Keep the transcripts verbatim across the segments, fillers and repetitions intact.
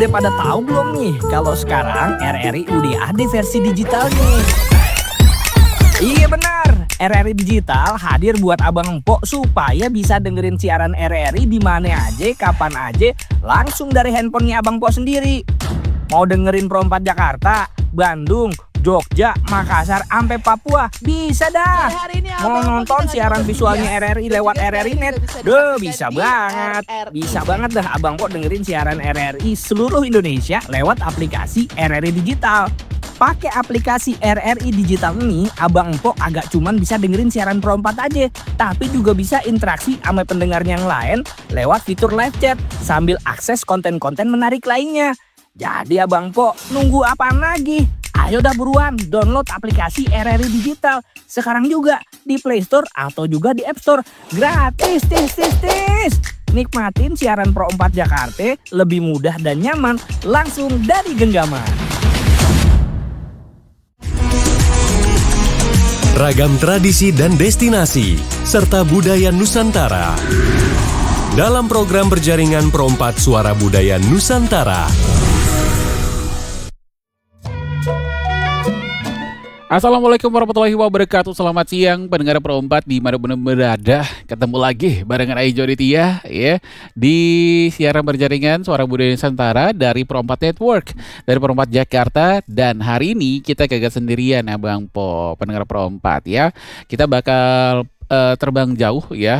Udah pada tahu belum nih kalau sekarang R R I udah ada versi digitalnya? Iya benar, R R I Digital hadir buat abang empok supaya bisa dengerin siaran R R I di mana aja, kapan aja, langsung dari handphonenya abang empok sendiri. Mau dengerin Pro empat Jakarta, Bandung, Jogja, Makassar, sampai Papua, bisa dah. Mau nonton siaran visualnya R R I lewat R R I Net, duh bisa banget. Bisa banget dah abang empok dengerin siaran R R I seluruh Indonesia lewat aplikasi R R I Digital. Pakai aplikasi R R I Digital ini, abang empok agak cuman bisa dengerin siaran Pro empat aja, tapi juga bisa interaksi sama pendengarnya yang lain lewat fitur live chat sambil akses konten-konten menarik lainnya. Jadi abang empok nunggu apaan lagi? Ayo dah buruan download aplikasi R R I Digital sekarang juga di Play Store atau juga di App Store. Gratis, tis, tis, tis. Nikmatin siaran Pro empat Jakarta lebih mudah dan nyaman langsung dari genggaman. Ragam tradisi dan destinasi serta budaya Nusantara dalam program berjaringan Pro empat Suara Budaya Nusantara. Assalamualaikum warahmatullahi wabarakatuh. Selamat siang pendengar Pro empat di mana pun berada. Ketemu lagi barengan Aijo Ditya ya di siaran berjaringan Suara Budaya Nusantara dari Pro empat Network, dari Pro empat Jakarta. Dan hari ini kita kagak sendirian ya Bang Po, pendengar Pro empat ya. Kita bakal uh, terbang jauh ya.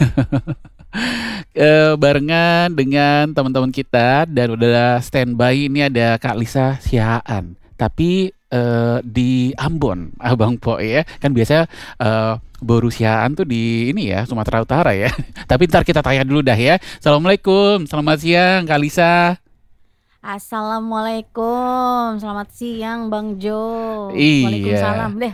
Uh, barengan dengan teman-teman kita dan udah standby. Ini ada Kak Lisa Sihaan, tapi Uh, di Ambon, Abang Po ya. Kan biasanya uh, baru siaan tuh di ini ya, Sumatera Utara ya. Tapi ntar kita tanya dulu dah ya. Assalamualaikum, selamat siang Kak Lisa. Assalamualaikum, selamat siang Bang Jo. Iya. Waalaikumsalam deh.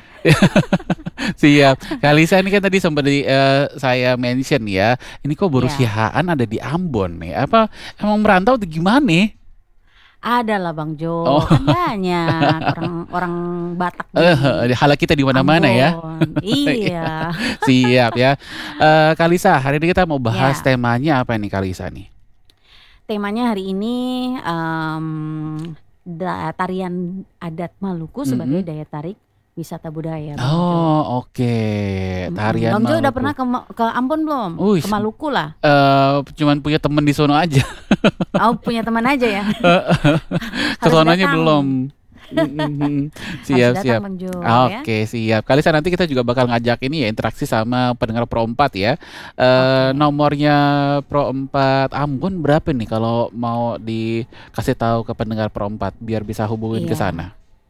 Siap. Kak Lisa ini kan tadi sempat di, uh, saya mention ya. Ini kok baru Ya. siaan ada di Ambon nih. Apa emang merantau tuh gimana? Ada lah Bang Jo, Oh. kan banyak orang orang Batak di Eh, hala kita di mana-mana ya. Ambon. Iya. Siap ya. Eh Kak Lisa, hari ini kita mau bahas Ya. temanya apa nih Kak Lisa nih? Temanya hari ini em, da- tarian adat Maluku sebagai Mm-mm. daya tarik wisata budaya, Bang Jo. Oh, oke. Mm-mm. Tarian Bang Jo udah Maluku. pernah ke, Ma- ke Ambon belum? Wih, Ke Maluku lah. eh cuman punya temen di sono aja. Oh punya teman aja ya. Harus Kesonanya datang. belum. Mm-mm. Harus Siap, datang, siap. Bang Jo, ya. Oke, siap. Kali saya nanti kita juga bakal ngajak ini ya interaksi sama pendengar Pro empat ya. Eh Oke. nomornya Pro empat Ambon berapa nih kalau mau dikasih tahu ke pendengar Pro empat biar bisa hubungin ke Iya. sana?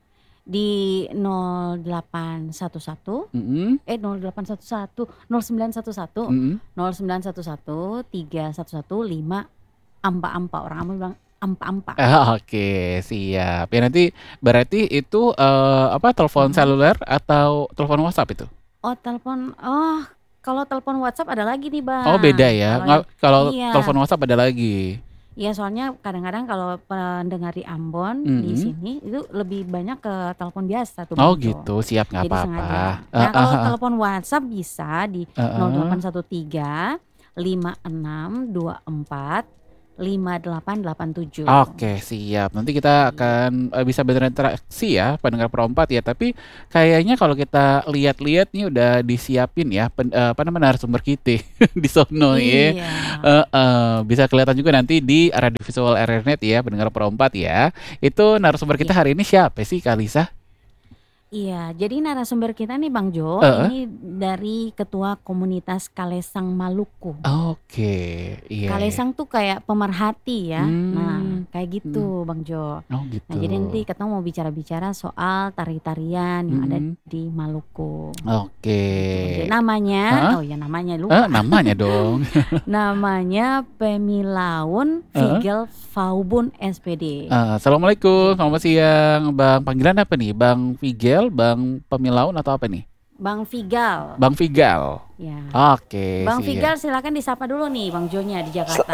Di nol delapan satu satu Mm-mm. eh nol delapan satu satu nol sembilan satu satu Mm-mm. nol sembilan satu satu tiga satu satu lima ampa-ampa, orang Ambon bilang ampa-ampa. Ah, oke, siap. Ya nanti berarti itu eh, apa telepon Mhm. seluler atau telepon WhatsApp itu? Oh telepon, oh kalau telepon WhatsApp ada lagi nih Bang. Oh, beda ya. Kalau Nggak- Kalau iya, telepon WhatsApp ada lagi. iya soalnya kadang-kadang kalau pendengar di Ambon di Mhm. sini itu lebih banyak ke telepon biasa tuh Oh Bang Jo. gitu, siap nggak Jadi sengaja. apa-apa. Nah Eh, kalau ah, ah, telepon WhatsApp bisa di ah, nol ah. delapan satu tiga lima enam dua empat lima delapan delapan tujuh. Oke, siap. Nanti kita akan eh, bisa berinteraksi ya pendengar Pro empat ya. Tapi kayaknya kalau kita lihat-lihat nih udah disiapin ya pen- eh, apa namanya narasumber kita di sono ya. Iya. Eh, eh, bisa kelihatan juga nanti di radio visual R R Net ya pendengar Pro empat ya. Itu narasumber kita Iya. hari ini siapa sih Kak Lisa? Iya, jadi narasumber kita nih Bang Jo, Eh, ini dari Ketua Komunitas Kalesang Maluku. Oke, iya. Iya. Kalesang tuh kayak pemerhati ya. Nah, Hmm, kayak hmm. gitu Bang Jo. Oh gitu. Nah, jadi nanti kita mau bicara-bicara soal tari-tarian yang ada Mm-mm. di Maluku. Oke. Gitu. Jadi namanya, Hah? oh ya namanya Eh, lupa. namanya dong. Namanya Pemilaun Eh? Figel Faubun S P D. Eh, Assalamualaikum, selamat siang, Bang. Panggilan apa nih, Bang Figel, Bang Pemilaun atau apa nih? Bang Figal. Bang Figal. Ya. Oke, Bang siap. Figal silakan disapa dulu nih Bang Jonya di Jakarta.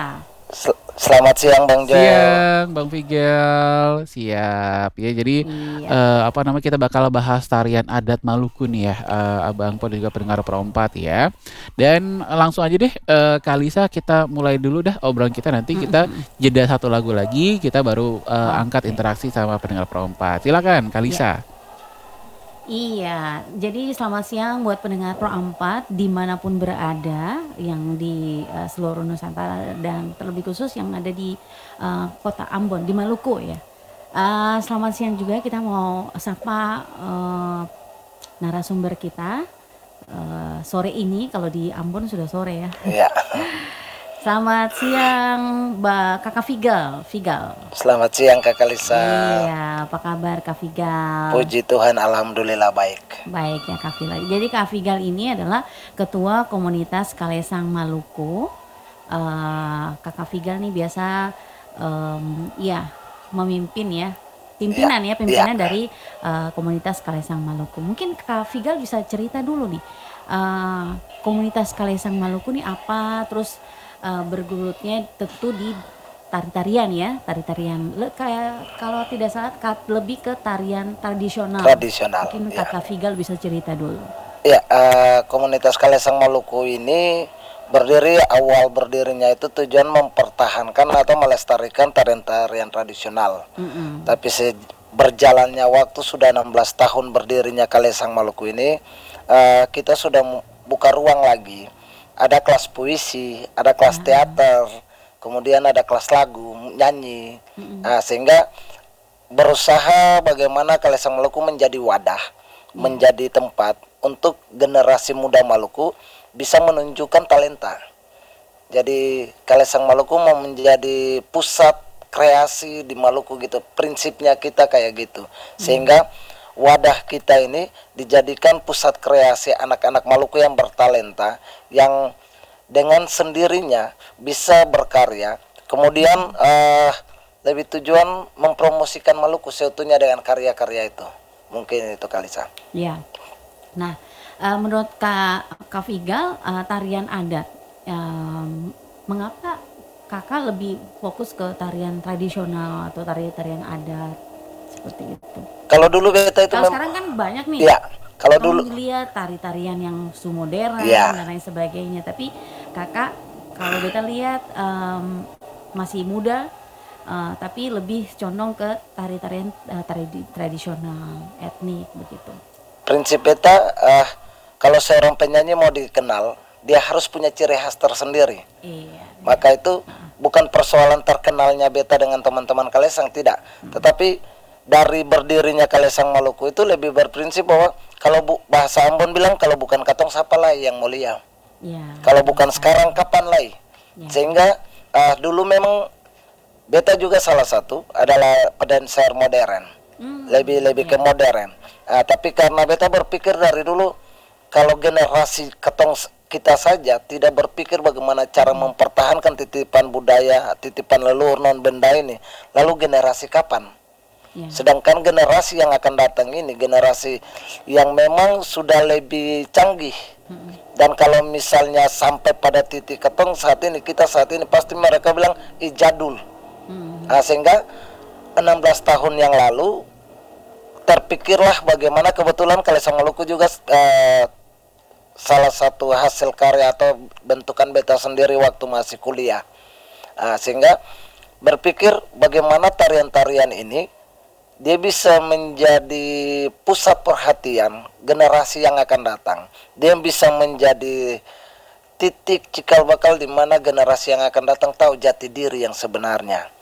Sel- Selamat siang Bang Jo. Siang, Bang Figel. Siap ya. Jadi Iya. eh, apa namanya kita bakal bahas tarian adat Maluku nih ya, eh, Abang Po dan juga pendengar Perompat ya. Dan langsung aja deh, eh, Kalisa kita mulai dulu dah obrolan kita. Nanti kita jeda satu lagu lagi, kita baru eh, angkat Oke. interaksi sama pendengar Perompat. Silakan Kalisa. Iya, jadi selamat siang buat pendengar Pro empat dimanapun berada yang di eh, seluruh Nusantara dan terlebih khusus yang ada di eh, kota Ambon di Maluku ya. Eh, selamat siang juga kita mau sapa eh, narasumber kita eh, sore ini kalau di Ambon sudah sore ya. Ya, Selamat siang Mbak Kakak Figal, Figal. selamat siang Kakak Lisa. Iya, apa kabar Kak Figal? Puji Tuhan, alhamdulillah baik. Baik ya Kak Figal. Jadi Kak Figal ini adalah ketua komunitas Kalesang Maluku. Eh, Kakak Figal nih biasa em, ya memimpin ya, pimpinan ya, pimpinan ya. dari eh, komunitas Kalesang Maluku. Mungkin Kak Figal bisa cerita dulu nih, eh, komunitas Kalesang Maluku nih apa, terus eh, bergelutnya tentu di tari-tarian ya, tari-tarian Le- kayak kalau tidak salah ka- lebih ke tarian tradisional. Tradisional. Mungkin Ya, Kakak Figal bisa cerita dulu. ya eh, komunitas Kalesang Maluku ini berdiri awal berdirinya itu tujuan mempertahankan atau melestarikan tarian-tarian tradisional. Mm-mm. Tapi se- berjalannya waktu sudah enam belas tahun berdirinya Kalesang Maluku ini, eh, kita sudah mu- buka ruang lagi. Ada kelas puisi, ada kelas teater, kemudian ada kelas lagu, nyanyi. Nah, sehingga berusaha bagaimana Kalesang Maluku menjadi wadah, menjadi tempat untuk generasi muda Maluku bisa menunjukkan talenta. Jadi Kalesang Maluku mau menjadi pusat kreasi di Maluku gitu. Prinsipnya kita kayak gitu. Sehingga wadah kita ini dijadikan pusat kreasi anak-anak Maluku yang bertalenta, yang dengan sendirinya bisa berkarya. Kemudian eh, lebih tujuan mempromosikan Maluku seutuhnya dengan karya-karya itu. Mungkin itu Kalisa. Ya. Nah, eh, menurut Kak, Kak Figal, eh, tarian adat, em, mengapa Kakak lebih fokus ke tarian tradisional atau tari-tarian adat seperti itu? Kalau dulu kita itu Kalau mem- sekarang kan banyak nih. ya, kalau dulu Kamu lihat tari-tarian yang su modern Ya. dan lain sebagainya. Tapi Kakak, kalau kita lihat em, masih muda, eh, tapi lebih condong ke tari-tarian eh, tari tradisional, etnik begitu. prinsip beta eh, kalau seorang penyanyi mau dikenal, dia harus punya ciri khas tersendiri. Iya. Maka itu bukan persoalan terkenalnya beta dengan teman-teman Kalesang, tidak. Tetapi dari berdirinya Kalesang Maluku itu lebih berprinsip bahwa kalau bu, bahasa Ambon bilang kalau bukan katong siapa lagi yang mulia. Ya. Kalau bukan sekarang kapan lagi? Ya. Sehingga eh, dulu memang beta juga salah satu adalah pedancer modern. Hmm, Lebih lebih ke modern. Ah, tapi karena beta berpikir dari dulu kalau generasi ketong s- kita saja tidak berpikir bagaimana cara mempertahankan titipan budaya, titipan leluhur non benda ini, lalu generasi kapan? Ya. Sedangkan generasi yang akan datang ini generasi yang memang sudah lebih canggih. Dan kalau misalnya sampai pada titik ketong saat ini, kita saat ini pasti mereka bilang ijadul. Hmm. Nah, sehingga enam belas tahun yang lalu terpikirlah bagaimana kebetulan Kalesang Maluku juga eh, salah satu hasil karya atau bentukan beta sendiri waktu masih kuliah. Nah, sehingga berpikir bagaimana tarian-tarian ini dia bisa menjadi pusat perhatian generasi yang akan datang. Dia bisa menjadi titik cikal bakal di mana generasi yang akan datang tahu jati diri yang sebenarnya.